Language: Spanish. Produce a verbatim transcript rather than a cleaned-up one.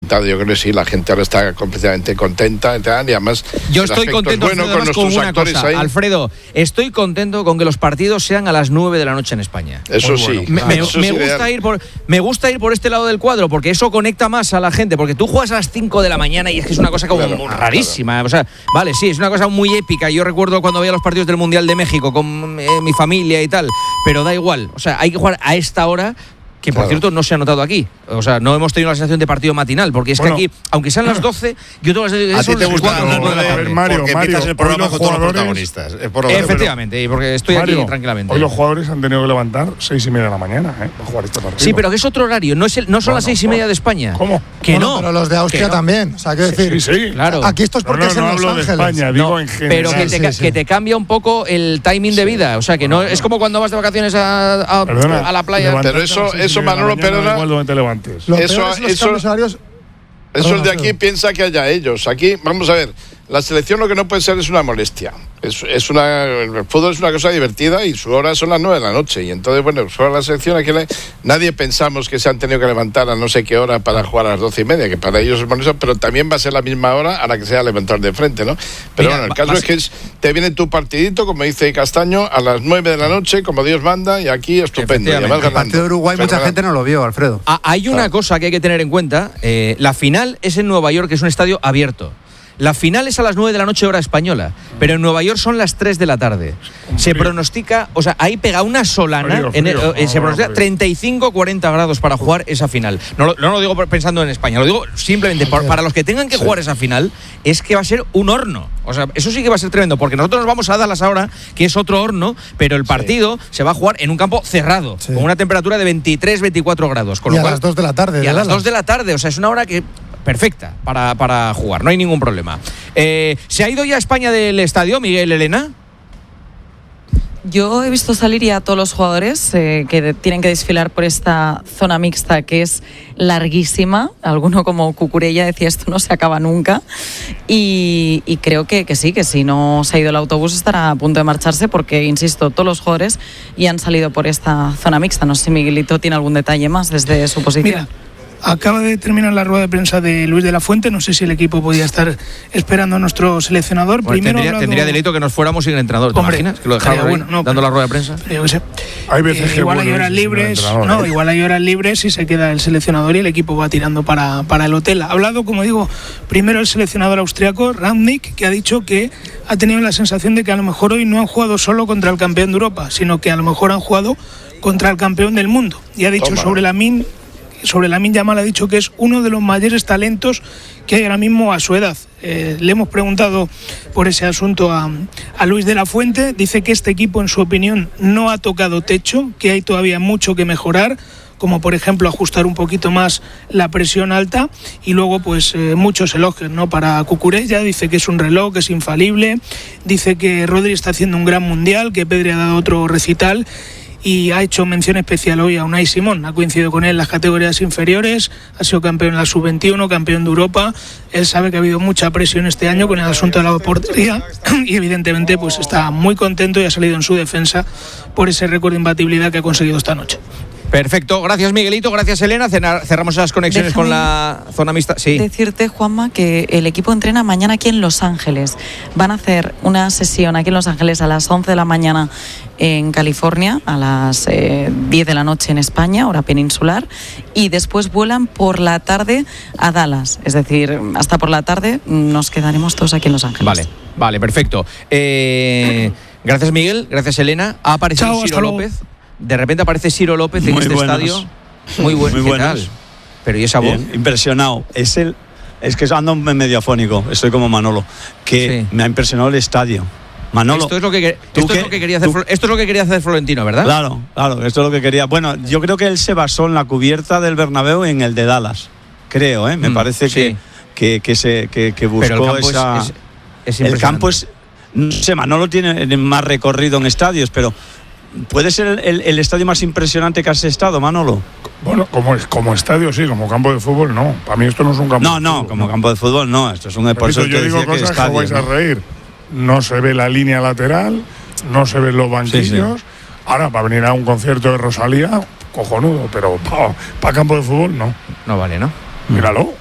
Yo creo que sí, la gente ahora está completamente contenta y además yo estoy contento bueno con, con una cosa, ahí. Alfredo, estoy contento con que los partidos sean a las nueve de la noche en España. Eso Muy sí, bueno. me, ah, me, eso me es gusta ir por me gusta ir por este lado del cuadro porque eso conecta más a la gente, porque tú juegas a las cinco de la mañana y es que es una cosa como claro, rarísima, claro. O sea, vale, sí, es una cosa muy épica. Yo recuerdo cuando veía los partidos del Mundial de México con eh, mi familia y tal, pero da igual, o sea, hay que jugar a esta hora. Que por claro. cierto no se ha notado aquí. O sea, no hemos tenido la sensación de partido matinal. Porque es bueno, que aquí, aunque sean las doce, yo tengo la sensación a ti te gusta las no, de ver, Mario, porque Mario, el programa con todos los protagonistas. Por lo efectivamente, y porque estoy Mario, aquí tranquilamente. Hoy los jugadores han tenido que levantar seis y media de la mañana ¿eh? para jugar este partido. Sí, pero que es otro horario. No, es el, no son bueno, las seis y media de España. ¿Cómo? Que bueno, no. Pero los de Austria no. también. O sea, quiero decir, sí, sí. Claro. Aquí esto es porque no, no, es en no Los hablo Ángeles. de España, digo no, en general. Pero que te, sí, sí. que te cambia un poco el timing de vida. O sea, que no es como cuando vas de vacaciones a, a, Perdona, a la playa. Pero eso, eso Manolo, perdona. Igual donde te levantes. Lo eso, peor es los eso, cambios horarios. Eso el de aquí piensa que haya ellos. Aquí, vamos a ver, la selección lo que no puede ser es una molestia. Es, es una, el fútbol es una cosa divertida y su hora son las nueve de la noche. Y entonces, bueno, fuera la selección, aquí le, nadie pensamos que se han tenido que levantar a no sé qué hora para jugar a las doce y media, que para ellos es molesto, pero también va a ser la misma hora a la que sea levantar de frente, ¿no? Pero Mira, bueno, el caso es que es, te viene tu partidito, como dice Castaño, a las nueve de la noche, como Dios manda, y aquí estupendo. Y además el partido de Uruguay pero mucha ganando. gente no lo vio, Alfredo. Ah, hay una claro. cosa que hay que tener en cuenta. Eh, la final es en Nueva York, que es un estadio abierto. La final es a las nueve de la noche hora española, pero en Nueva York son las tres de la tarde. Se pronostica, o sea, ahí pega una solana, frío, frío, en el, no, eh, se pronostica treinta y cinco a cuarenta grados para jugar esa final. No, no lo digo pensando en España, lo digo simplemente por, para los que tengan que sí. jugar esa final, es que va a ser un horno. O sea, eso sí que va a ser tremendo, porque nosotros nos vamos a Dallas ahora, que es otro horno, pero el partido sí. se va a jugar en un campo cerrado, sí. con una temperatura de veintitrés, veinticuatro grados. Con y lo a cual, las dos de la tarde. Y de a Dallas. las dos de la tarde, o sea, es una hora que perfecta para, para jugar, no hay ningún problema. Eh, ¿Se ha ido ya a España del estadio, Miguel, Elena? Yo he visto salir ya a todos los jugadores eh, que tienen que desfilar por esta zona mixta que es larguísima. Alguno como Cucurella decía esto no se acaba nunca. Y, y creo que, que sí, que si no se ha ido el autobús estará a punto de marcharse porque, insisto, todos los jugadores ya han salido por esta zona mixta. No sé si Miguelito tiene algún detalle más desde su posición. Mira. Acaba de terminar la rueda de prensa de Luis de la Fuente. No sé si el equipo podía estar esperando a nuestro seleccionador. Bueno, Primero tendría, hablado... tendría delito que nos fuéramos sin el entrenador. ¿Te Hombre, imaginas? Que lo dejaron bueno, no, dando pero, la rueda de prensa. Yo qué sé. Hay veces eh, que igual bueno, hay horas libres. No, ¿eh? igual hay horas libres y se queda el seleccionador y el equipo va tirando para, para el hotel. Ha hablado, como digo, primero el seleccionador austriaco, Rangnick, que ha dicho que ha tenido la sensación de que a lo mejor hoy no han jugado solo contra el campeón de Europa, sino que a lo mejor han jugado contra el campeón del mundo. Y ha dicho Toma. sobre la min sobre Lamine Yamal ha dicho que es uno de los mayores talentos que hay ahora mismo a su edad. Eh, le hemos preguntado por ese asunto a, a Luis de la Fuente. Dice que este equipo, en su opinión, no ha tocado techo, que hay todavía mucho que mejorar, como por ejemplo ajustar un poquito más la presión alta, y luego pues eh, muchos elogios, ¿no? Para Cucurella, dice que es un reloj, que es infalible, dice que Rodri está haciendo un gran mundial, que Pedri ha dado otro recital, y ha hecho mención especial hoy a Unai Simón. Ha coincidido con él en las categorías inferiores, ha sido campeón en la sub veintiuno, campeón de Europa. Él sabe que ha habido mucha presión este año con el asunto de la portería y evidentemente pues está muy contento y ha salido en su defensa por ese récord de imbatibilidad que ha conseguido esta noche. Perfecto, gracias Miguelito, gracias Elena. Cerramos las conexiones Déjame con la zona mixta. Sí. Decirte, Juanma, que el equipo entrena mañana aquí en Los Ángeles. Van a hacer una sesión aquí en Los Ángeles a las once de la mañana en California, a las eh, diez de la noche en España, hora peninsular, y después vuelan por la tarde a Dallas. Es decir, hasta por la tarde nos quedaremos todos aquí en Los Ángeles. Vale, vale, perfecto. Eh, gracias Miguel, gracias Elena. Ha aparecido Chao, Ciro López. De repente aparece Ciro López en Muy este buenos. estadio. Muy bueno. Muy ¿Qué buenos. tal? Pero ¿y esa voz? Bien, impresionado. Es el, es que ando medio afónico. Estoy como Manolo. Que Sí. me ha impresionado el estadio. Manolo. Esto es lo que, ¿tú esto es qué? lo que quería hacer. ¿Tú? Esto es lo que quería hacer Florentino, ¿verdad? Claro, claro. Esto es lo que quería. Bueno, yo creo que él se basó en la cubierta del Bernabéu y en el de Dallas. Creo, ¿eh? Me Mm, parece sí. que, que, que, se, que, que buscó Pero el campo esa. es, es, es el impresionante. campo es. No sé, Manolo tiene más recorrido en estadios, pero. ¿Puede ser el, el, el estadio más impresionante que has estado, Manolo? Bueno, como, como estadio sí, como campo de fútbol no. Para mí esto no es un campo No, de no, fútbol, como no. campo de fútbol no. Esto es un deporte. Repito, yo digo cosas que, que vais a reír. No se ve la línea lateral, no se ven los banquillos. Sí, sí. Ahora, para venir a un concierto de Rosalía, cojonudo, pero para pa campo de fútbol no. No vale, ¿no? Míralo.